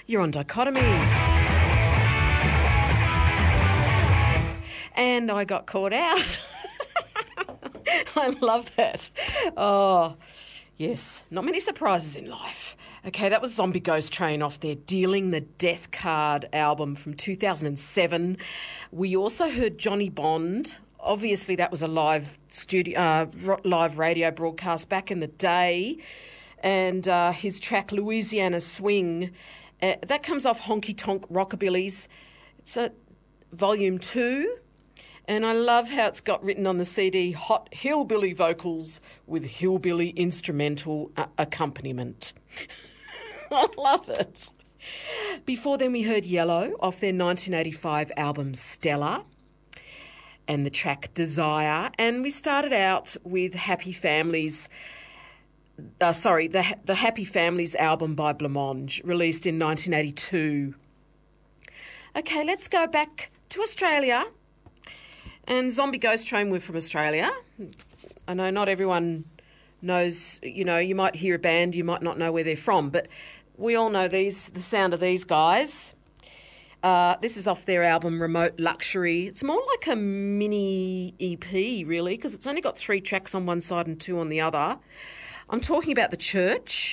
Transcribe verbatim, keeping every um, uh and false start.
You're on Dichotomy. And I got caught out. I love that. Oh, yes. Not many surprises in life. Okay, that was Zombie Ghost Train off their Dealing the Death Card album from two thousand seven. We also heard Johnny Bond. Obviously, that was a live studio, uh, live radio broadcast back in the day. And uh, his track Louisiana Swing, uh, that comes off Honky Tonk Rockabillys. It's a volume two. And I love how it's got written on the C D, hot hillbilly vocals with hillbilly instrumental uh, accompaniment. I love it. Before then we heard Yellow off their nineteen eighty-five album Stella and the track Desire. And we started out with Happy Families, uh, sorry, the, the Happy Families album by Blancmange, released in nineteen eighty-two. Okay, let's go back to Australia. And Zombie Ghost Train were from Australia. I know not everyone knows, you know, you might hear a band, you might not know where they're from, but we all know these, the sound of these guys. Uh, this is off their album Remote Luxury. It's more like a mini E P, really, because it's only got three tracks on one side and two on the other. I'm talking about The Church.